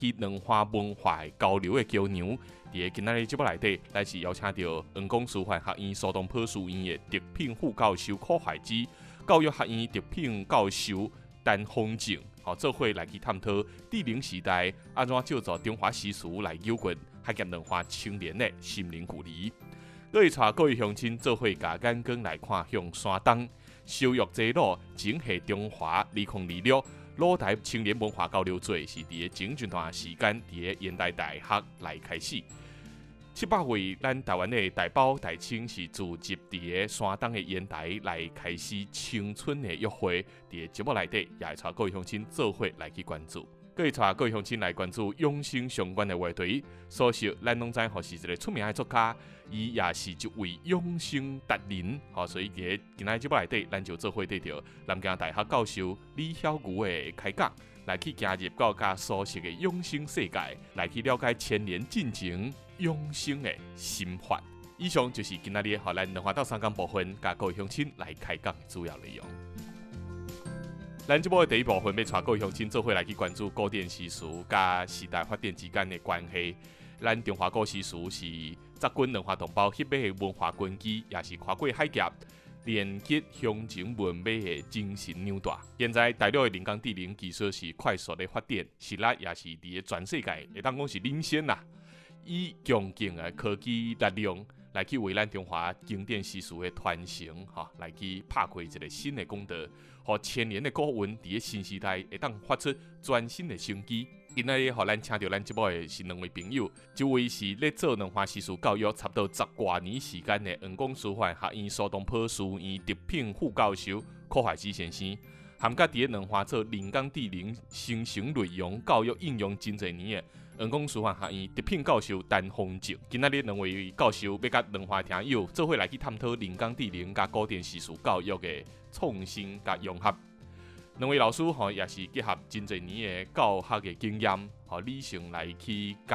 去两化文化交流的桥梁。伫今仔日节目内底，咱是邀请到阳光师范学院苏东坡书院的特聘副教授柯怀之、教育学院特聘教授陈丰正，做伙来去探讨帝陵时代安怎照做中华习俗来有关海峡文化青年的心灵鼓励。各位带各位乡亲做伙甲眼光来看向山东，修育这路，整合中华2026鲁台青年文化交流节是伫前一段时间伫现代大学来开始。700位咱台湾的大包大青是组织伫山东的烟台来开始青春的约会，伫节目内底也会带各位乡亲做伙来去关注。各位带各位乡亲来关注养生相关的话题。所属咱拢知，是一个出名的作家，伊也是一位养生达人。所以伫今仔节目内底，咱就做伙对着南京大学教授李晓瑜的开讲，来去加入到甲所属的养生世界，来去了解千年进程养生的心法。以上就是今仔日互咱文化到三讲部分，甲各位乡亲来开讲的主要内容。咱节目的第一部分要带各位乡亲做伙来去关注古典习俗甲时代发展之间的关系。咱中华古习俗是杂军文化同胞翕马的文化根基，也是跨过海峡连接乡情文美的精神纽带。现在大陆的人工智能技术是快速的发展，实力也是伫全世界会当讲是领先啦。以强劲的科技力量来去为咱中华经典习俗的传承，来去拍开一个新的功德，互千年的古文伫新时代会当发出全新的生机。今仔日，互咱请到咱节目的是两位朋友，一位是咧做文化习俗教育差不多10多年时间的阳光师范学院苏东坡书院特聘副教授柯怀之先生，含甲伫文化做人工智能生成内容教育应用真侪年的阳光师范学院特聘教授陈丰正。今仔日两位教授要甲文化听友做伙来去探讨人工智能甲古典习俗教育的创新甲融合。两位老师也是结合真侪年的教学的经验，理性来去